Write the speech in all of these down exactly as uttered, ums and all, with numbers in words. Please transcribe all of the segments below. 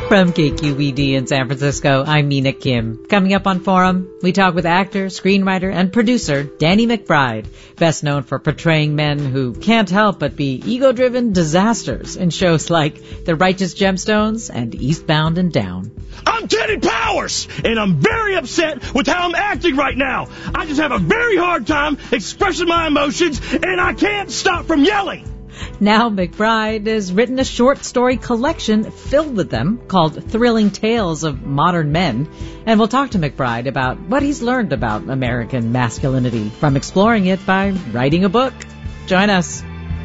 From K Q E D in San Francisco, I'm Mina Kim. Coming up on Forum, we talk with actor, screenwriter, and producer Danny McBride, best known for portraying men who can't help but be ego-driven disasters in shows like The Righteous Gemstones and Eastbound and Down. I'm Teddy Powers, and I'm very upset with how I'm acting right now. I just have a very hard time expressing my emotions, and I can't stop from yelling. Now McBride has written a short story collection filled with them called Thrilling Tales of Modern Men. And we'll talk to McBride about what he's learned about American masculinity from exploring it by writing a book. Join us.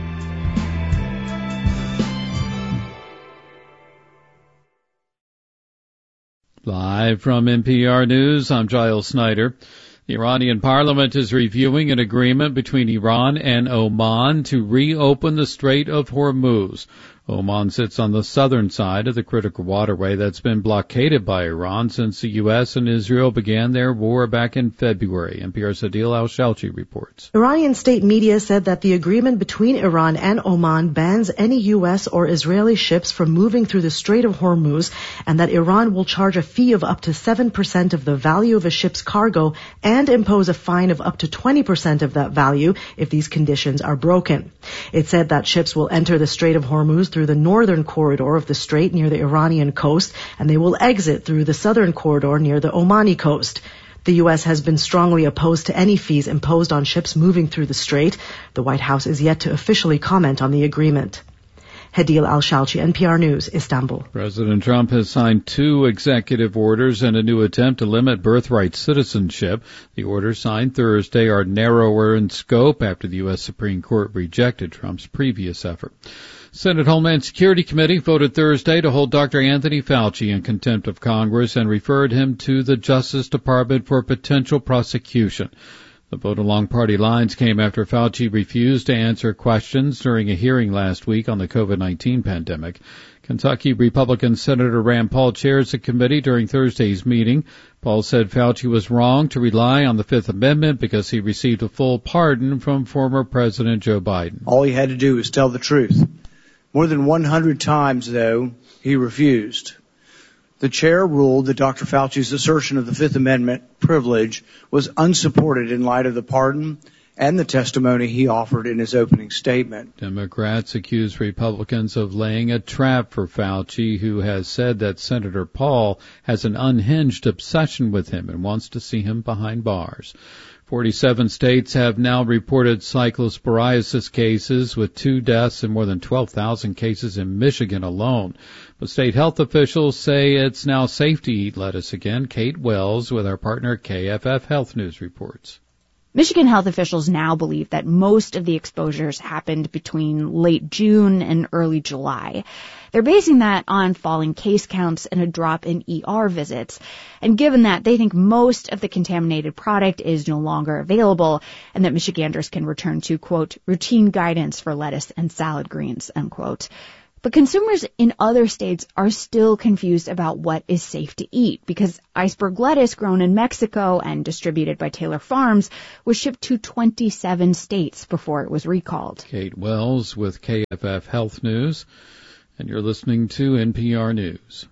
Live from N P R News, I'm Giles Snyder. The Iranian parliament is reviewing an agreement between Iran and Oman to reopen the Strait of Hormuz. Oman sits on the southern side of the critical waterway that's been blockaded by Iran since the U S and Israel began their war back in February. N P R's Adil Al-Shalchi reports. Iranian state media said that the agreement between Iran and Oman bans any U S or Israeli ships from moving through the Strait of Hormuz, and that Iran will charge a fee of up to seven percent of the value of a ship's cargo and impose a fine of up to twenty percent of that value if these conditions are broken. It said that ships will enter the Strait of Hormuz through the northern corridor of the strait near the Iranian coast, and they will exit through the southern corridor near the Omani coast. The U S has been strongly opposed to any fees imposed on ships moving through the strait. The White House is yet to officially comment on the agreement. Hadil Al-Shalchi, N P R News, Istanbul. President Trump has signed two executive orders in a new attempt to limit birthright citizenship. The orders signed Thursday are narrower in scope after the U S Supreme Court rejected Trump's previous effort. Senate Homeland Security Committee voted Thursday to hold Doctor Anthony Fauci in contempt of Congress and referred him to the Justice Department for potential prosecution. The vote along party lines came after Fauci refused to answer questions during a hearing last week on the COVID nineteen pandemic. Kentucky Republican Senator Rand Paul chairs the committee during Thursday's meeting. Paul said Fauci was wrong to rely on the Fifth Amendment because he received a full pardon from former President Joe Biden. All he had to do was tell the truth. More than one hundred times, though, he refused. The chair ruled that Doctor Fauci's assertion of the Fifth Amendment privilege was unsupported in light of the pardon and the testimony he offered in his opening statement. Democrats accuse Republicans of laying a trap for Fauci, who has said that Senator Paul has an unhinged obsession with him and wants to see him behind bars. forty-seven states have now reported cyclosporiasis cases, with two deaths and more than twelve thousand cases in Michigan alone. But state health officials say it's now safe to eat lettuce again. Kate Wells with our partner K F F Health News reports. Michigan health officials now believe that most of the exposures happened between late June and early July. They're basing that on falling case counts and a drop in E R visits. And given that, they think most of the contaminated product is no longer available and that Michiganders can return to, quote, routine guidance for lettuce and salad greens, unquote. But consumers in other states are still confused about what is safe to eat because iceberg lettuce grown in Mexico and distributed by Taylor Farms was shipped to twenty-seven states before it was recalled. Kate Wells with K F F Health News, and you're listening to N P R News.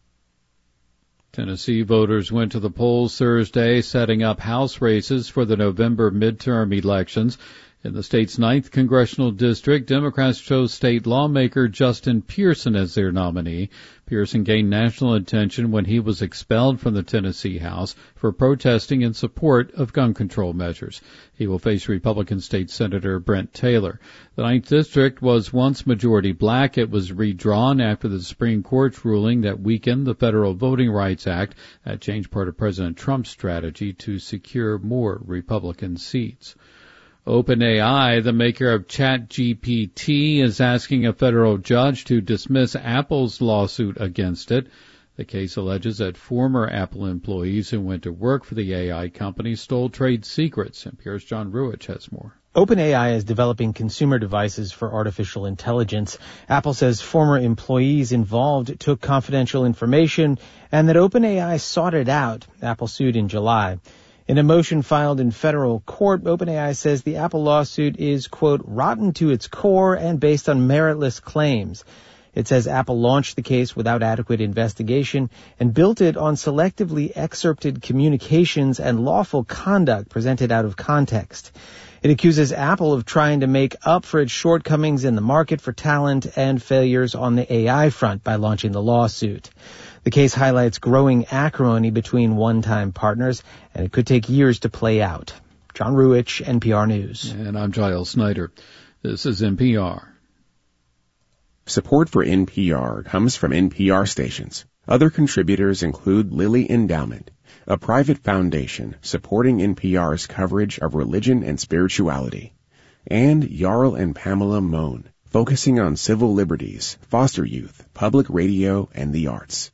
Tennessee voters went to the polls Thursday, setting up House races for the November midterm elections. In the state's ninth congressional district, Democrats chose state lawmaker Justin Pearson as their nominee. Pearson gained national attention when he was expelled from the Tennessee House for protesting in support of gun control measures. He will face Republican State Senator Brent Taylor. The ninth district was once majority black. It was redrawn after the Supreme Court's ruling that weakened the Federal Voting Rights Act. That changed part of President Trump's strategy to secure more Republican seats. OpenAI, the maker of ChatGPT, is asking a federal judge to dismiss Apple's lawsuit against it. The case alleges that former Apple employees who went to work for the A I company stole trade secrets. And Pierre's John Ruich has more. OpenAI is developing consumer devices for artificial intelligence. Apple says former employees involved took confidential information and that OpenAI sought it out. Apple sued in July. In a motion filed in federal court, OpenAI says the Apple lawsuit is, quote, rotten to its core and based on meritless claims. It says Apple launched the case without adequate investigation and built it on selectively excerpted communications and lawful conduct presented out of context. It accuses Apple of trying to make up for its shortcomings in the market for talent and failures on the A I front by launching the lawsuit. The case highlights growing acrimony between one-time partners, and it could take years to play out. John Ruich, N P R News. And I'm Giles Snyder. This is N P R. Support for N P R comes from N P R stations. Other contributors include Lilly Endowment, a private foundation supporting N P R's coverage of religion and spirituality, and Jarl and Pamela Mohn, focusing on civil liberties, foster youth, public radio, and the arts.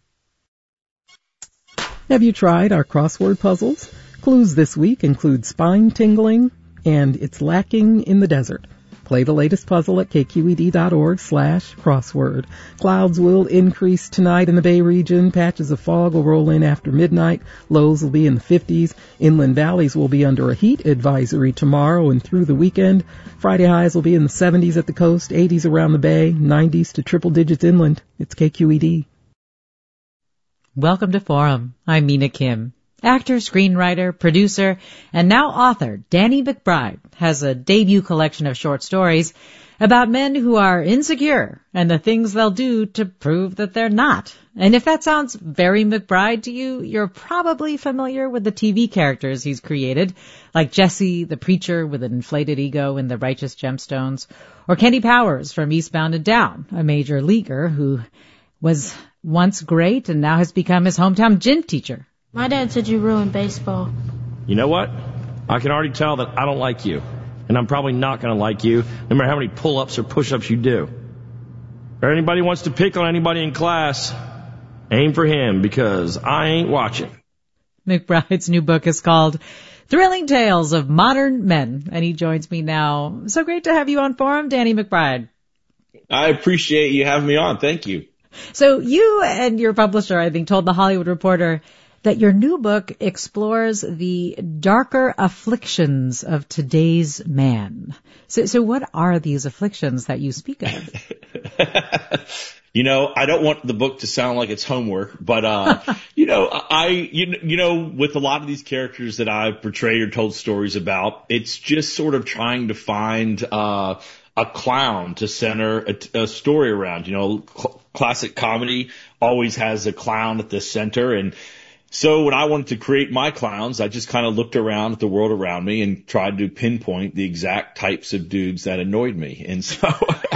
Have you tried our crossword puzzles? Clues this week include spine-tingling and It's Lacking in the Desert. Play the latest puzzle at kqed.org slash crossword. Clouds will increase tonight in the Bay region. Patches of fog will roll in after midnight. Lows will be in the fifties. Inland valleys will be under a heat advisory tomorrow and through the weekend. Friday highs will be in the seventies at the coast, eighties around the Bay, nineties to triple digits inland. It's K Q E D. Welcome to Forum. I'm Mina Kim. Actor, screenwriter, producer, and now author Danny McBride has a debut collection of short stories about men who are insecure and the things they'll do to prove that they're not. And if that sounds very McBride to you, you're probably familiar with the T V characters he's created, like Jesse, the preacher with an inflated ego in The Righteous Gemstones, or Kenny Powers from Eastbound and Down, a major leaguer who was once great and now has become his hometown gym teacher. My dad said you ruined baseball. You know what? I can already tell that I don't like you. And I'm probably not going to like you, no matter how many pull-ups or push-ups you do. If anybody wants to pick on anybody in class, aim for him, because I ain't watching. McBride's new book is called Thrilling Tales of Modern Men, and he joins me now. So great to have you on Forum, Danny McBride. I appreciate you having me on. Thank you. So you and your publisher, I think, told The Hollywood Reporter that your new book explores the darker afflictions of today's man. So, so what are these afflictions that you speak of? You know, I don't want the book to sound like it's homework, but, uh, you know, I, you, you know, with a lot of these characters that I've portrayed or told stories about, it's just sort of trying to find, uh, a clown to center a, a story around. You know, cl- classic comedy always has a clown at the center. And so when I wanted to create my clowns, I just kind of looked around at the world around me and tried to pinpoint the exact types of dudes that annoyed me. And so,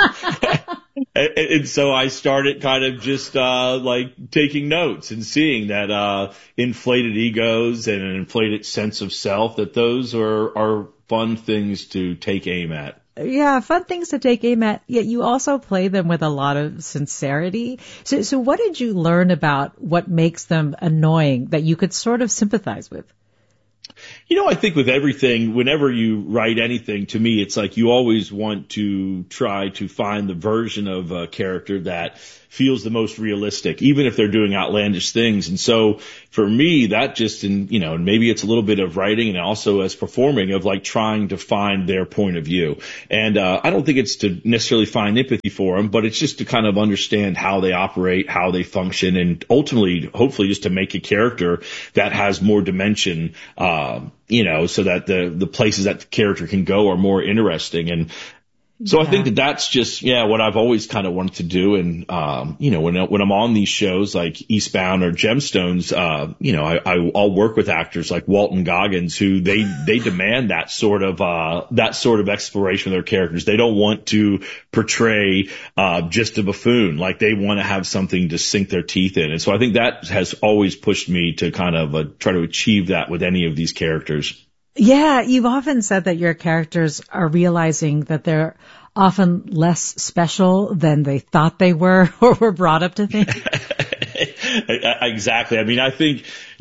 and, and so I started kind of just, uh, like taking notes and seeing that, uh, inflated egos and an inflated sense of self, that those are, are fun things to take aim at. Yeah, fun things to take aim at, yet you also play them with a lot of sincerity. So, so what did you learn about what makes them annoying that you could sort of sympathize with? You know, I think with everything, whenever you write anything, to me, it's like you always want to try to find the version of a character that feels the most realistic, even if they're doing outlandish things. And so for me, that just, in, you know, maybe it's a little bit of writing and also as performing of like trying to find their point of view. And, uh, I don't think it's to necessarily find empathy for them, but it's just to kind of understand how they operate, how they function, and ultimately, hopefully just to make a character that has more dimension, um, you know, so that the, the places that the character can go are more interesting. And, So yeah. I think that that's just, yeah, what I've always kind of wanted to do. And, um, you know, when, when I'm on these shows like Eastbound or Gemstones, uh, you know, I, I, I'll work with actors like Walton Goggins who they, they demand that sort of, uh, that sort of exploration of their characters. They don't want to portray, uh, just a buffoon. Like they want to have something to sink their teeth in. And so I think that has always pushed me to kind of uh, try to achieve that with any of these characters. Yeah, you've often said that your characters are realizing that they're often less special than they thought they were or were brought up to think. Exactly. I mean, I think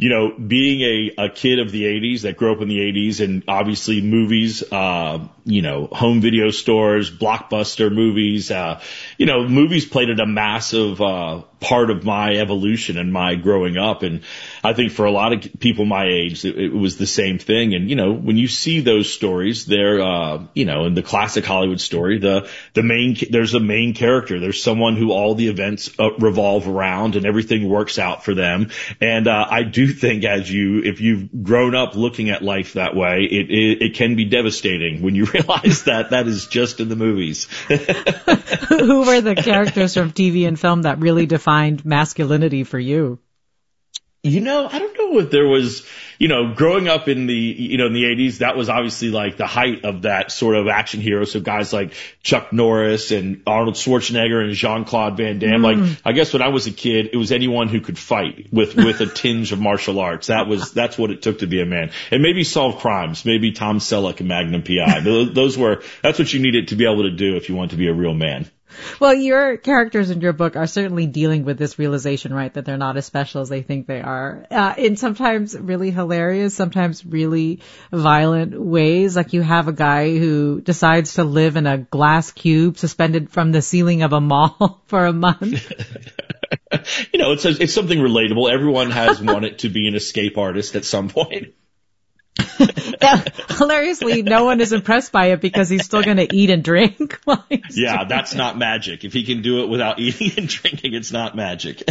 you know, being a, a kid of the eighties that grew up in the eighties and obviously movies, uh, you know, home video stores, blockbuster movies, uh, you know, movies played a massive, uh, part of my evolution and my growing up. And I think for a lot of people my age, it, it was the same thing. And, you know, when you see those stories, they're, uh, you know, in the classic Hollywood story, the, the main, there's a main character. There's someone who all the events uh, revolve around and everything works out for them. And, uh, I do think as you, if you've grown up looking at life that way, it, it, it can be devastating when you realize that that is just in the movies. Who were the characters from T V and film that really defined masculinity for you? You know, I don't know if there was, you know, growing up in the, you know, in the eighties, that was obviously like the height of that sort of action hero. So guys like Chuck Norris and Arnold Schwarzenegger and Jean-Claude Van Damme. Mm. Like, I guess when I was a kid, it was anyone who could fight with, with a tinge of martial arts. That was, that's what it took to be a man. And maybe solve crimes. Maybe Tom Selleck and Magnum P I. Those, those were, that's what you needed to be able to do if you want to be a real man. Well, your characters in your book are certainly dealing with this realization, right, that they're not as special as they think they are, uh, in sometimes really hilarious, sometimes really violent ways. Like you have a guy who decides to live in a glass cube suspended from the ceiling of a mall for a month. You know, it's, a, it's something relatable. Everyone has wanted to be an escape artist at some point. Now, hilariously, no one is impressed by it because he's still going to eat and drink. Yeah, that's not magic. If he can do it without eating and drinking, it's not magic.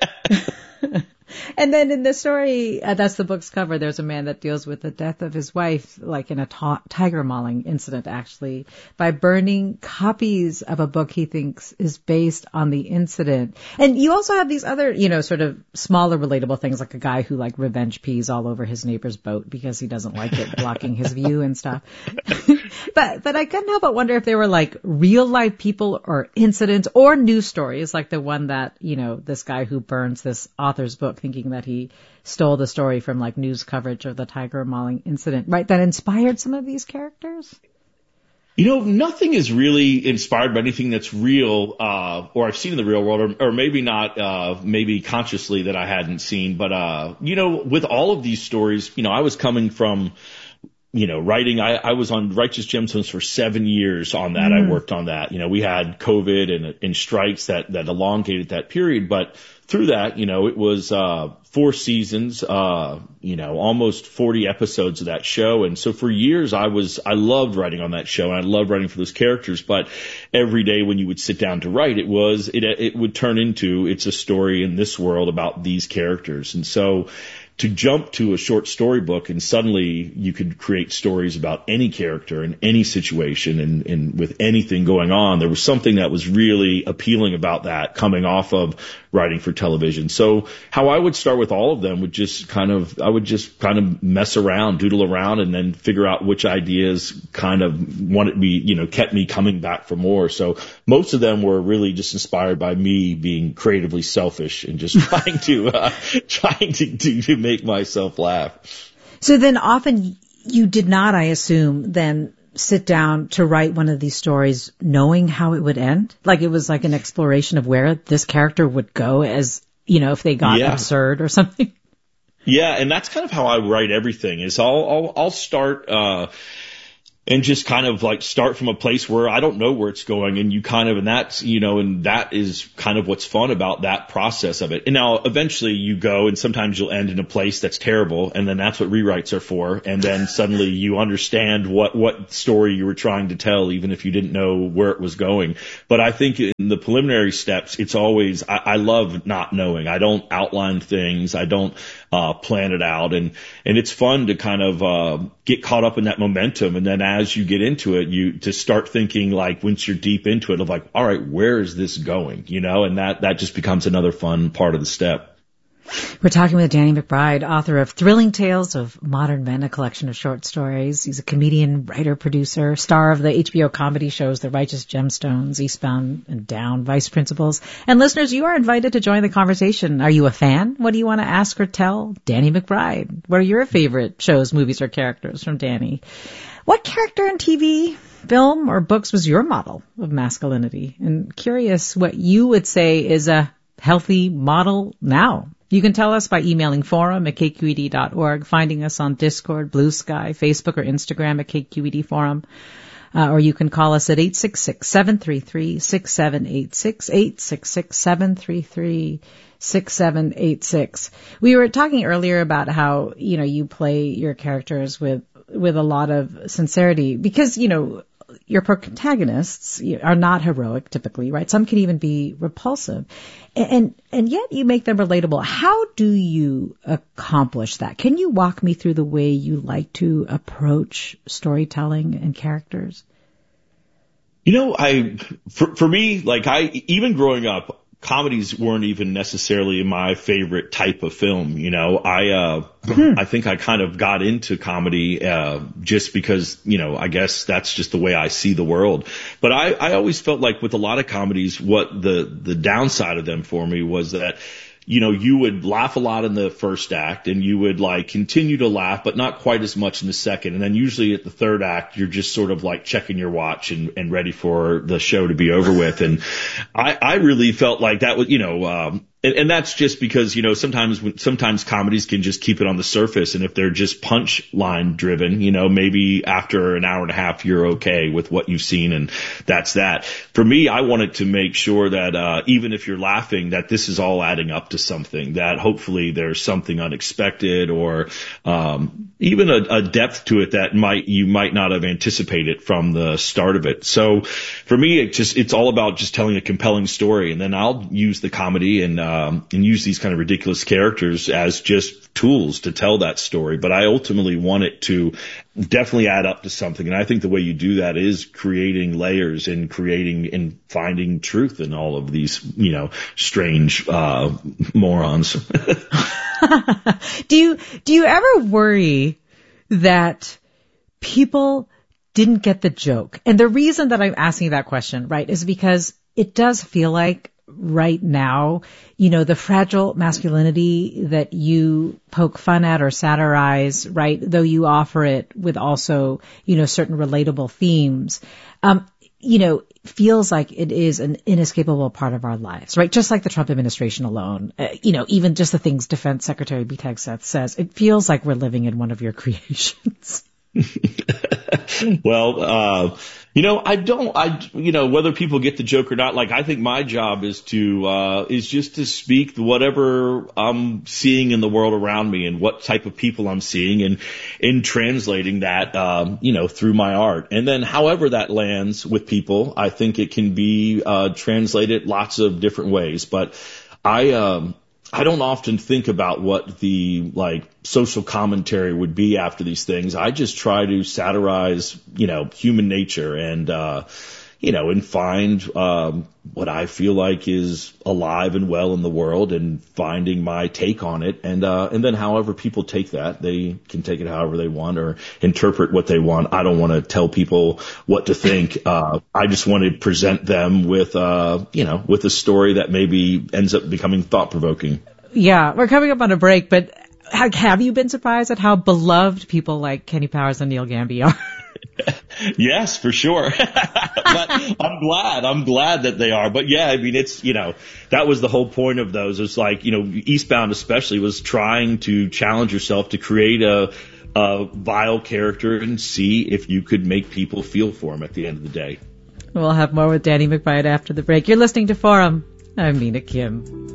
And then in the story, uh, that's the book's cover, there's a man that deals with the death of his wife, like in a ta- tiger mauling incident, actually, by burning copies of a book he thinks is based on the incident. And you also have these other, you know, sort of smaller relatable things, like a guy who like revenge pees all over his neighbor's boat because he doesn't like it blocking his view and stuff. But, but I couldn't help but wonder if they were like real life people or incidents or news stories, like the one that, you know, this guy who burns this author's book thinking that he stole the story from like news coverage of the tiger mauling incident, right? That inspired some of these characters? You know, nothing is really inspired by anything that's real, uh, or I've seen in the real world, or, or maybe not, uh, maybe consciously that I hadn't seen. But, uh, you know, with all of these stories, you know, I was coming from, you know, writing, I, I was on Righteous Gemstones for seven years on that. Mm. I worked on that. You know, we had COVID and, and strikes that, that elongated that period. But through that, you know, it was, uh, four seasons, uh, you know, almost forty episodes of that show. And so for years I was, I loved writing on that show and I loved writing for those characters. But every day when you would sit down to write, it was, it, it would turn into, it's a story in this world about these characters. And so, to jump to a short story book and suddenly you could create stories about any character in any situation and, and with anything going on, there was something that was really appealing about that coming off of writing for television. So how I would start with all of them would just kind of, I would just kind of mess around, doodle around, and then figure out which ideas kind of wanted me, you know, kept me coming back for more. So most of them were really just inspired by me being creatively selfish and just trying to, uh, trying to, to, to make myself laugh. So then often you did not, I assume, then sit down to write one of these stories knowing how it would end? Like it was like an exploration of where this character would go as, you know, if they got yeah. absurd or something? Yeah, and that's kind of how I write everything is I'll, I'll, I'll start, uh, and just kind of like start from a place where I don't know where it's going, and you kind of, and that's, you know, and that is kind of what's fun about that process of it. And now eventually you go and sometimes you'll end in a place that's terrible, and then that's what rewrites are for. And then suddenly you understand what, what story you were trying to tell, even if you didn't know where it was going. But I think in the preliminary steps, it's always, I, I love not knowing. I don't outline things. I don't, uh, plan it out. And, and it's fun to kind of, uh, get caught up in that momentum. And then as you get into it, you to start thinking like once you're deep into it of like, all right, where is this going? You know, and that, that just becomes another fun part of the step. We're talking with Danny McBride, author of Thrilling Tales of Modern Men, a collection of short stories. He's a comedian, writer, producer, star of the H B O comedy shows The Righteous Gemstones, Eastbound and Down, Vice Principals. And listeners, you are invited to join the conversation. Are you a fan? What do you want to ask or tell Danny McBride? What are your favorite shows, movies, or characters from Danny? What character in T V, film, or books was your model of masculinity? And curious what you would say is a healthy model now. You can tell us by emailing forum at k q e d dot org, finding us on Discord, Blue Sky, Facebook, or Instagram at K Q E D Forum. Uh, or you can call us at eight six six, seven three three, six seven eight six, eight six six, seven three three, six seven eight six. We were talking earlier about how, you know, you play your characters with, with a lot of sincerity because, you know, your protagonists are not heroic typically, right? Some can even be repulsive. And, and yet you make them relatable. How do you accomplish that? Can you walk me through the way you like to approach storytelling and characters? You know, I, for, for me, like I, even growing up, comedies weren't even necessarily my favorite type of film. You know, I, uh, hmm. I think I kind of got into comedy, uh, just because, you know, I guess that's just the way I see the world. But I, I always felt like with a lot of comedies, what the, the downside of them for me was that, you know, you would laugh a lot in the first act and you would like continue to laugh, but not quite as much in the second. And then usually at the third act, you're just sort of like checking your watch and, and ready for the show to be over with. And I, I really felt like that was, you know, um, and, and that's just because, you know, sometimes, sometimes comedies can just keep it on the surface. And if they're just punchline driven, you know, maybe after an hour and a half, you're okay with what you've seen. And that's that. For me, I wanted to make sure that, uh, even if you're laughing, that this is all adding up to something, that hopefully there's something unexpected or, um, even a, a depth to it that might, you might not have anticipated from the start of it. So for me, it just, it's all about just telling a compelling story. And then I'll use the comedy and, uh, Um, and use these kind of ridiculous characters as just tools to tell that story. But I ultimately want it to definitely add up to something. And I think the way you do that is creating layers and creating and finding truth in all of these, you know, strange, uh, morons. do you, do you ever worry that people didn't get the joke? And the reason that I'm asking that question, right, is because it does feel like right now, you know, the fragile masculinity that you poke fun at or satirize, right, though you offer it with also, you know, certain relatable themes, um, you know, feels like it is an inescapable part of our lives, right? Just like the Trump administration alone, uh, you know, even just the things Defense Secretary B. Hegseth says, it feels like we're living in one of your creations. Well, uh, you know, I don't, I, you know, whether people get the joke or not, like, I think my job is to, uh, is just to speak whatever I'm seeing in the world around me and what type of people I'm seeing and, in translating that, um, you know, through my art. And then however that lands with people, I think it can be, uh, translated lots of different ways. But I, um, I don't often think about what the like social commentary would be after these things. I just try to satirize, you know, human nature and, uh, you know, and find, um, what I feel like is alive and well in the world and finding my take on it. And, uh, and then however people take that, they can take it however they want or interpret what they want. I don't want to tell people what to think. Uh, I just want to present them with, uh, you know, with a story that maybe ends up becoming thought provoking. Yeah, we're coming up on a break, but have you been surprised at how beloved people like Kenny Powers and Neil Gamby are? Yes, for sure. But I'm glad. I'm glad that they are. But yeah, I mean, it's, you know, that was the whole point of those. It's like, you know, Eastbound especially was trying to challenge yourself to create a, a vile character and see if you could make people feel for him at the end of the day. We'll have more with Danny McBride after the break. You're listening to Forum. I'm Mina Kim.